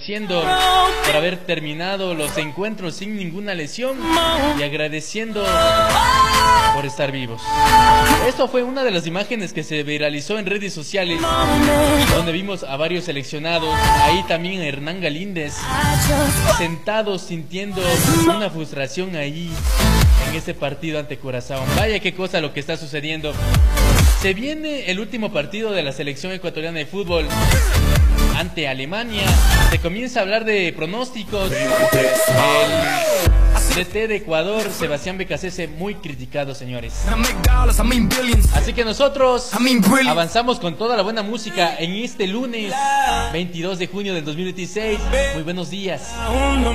Agradeciendo por haber terminado los encuentros sin ninguna lesión y agradeciendo por estar vivos. Esto fue una de las imágenes que se viralizó en redes sociales, donde vimos a varios seleccionados, ahí también a Hernán Galíndez, sentados sintiendo una frustración ahí en ese partido ante Curazao. Vaya qué cosa lo que está sucediendo. Se viene el último partido de la selección ecuatoriana de fútbol ante Alemania. Se comienza a hablar de pronósticos. El DT de Ecuador, Sebastián Becasese, muy criticado, señores. Así que nosotros avanzamos con toda la buena música en este lunes 22 de junio del 2026. Muy buenos días.